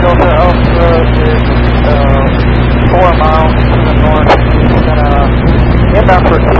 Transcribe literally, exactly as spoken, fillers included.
Delta Alpha is uh, four miles to the north. We're going to inbound for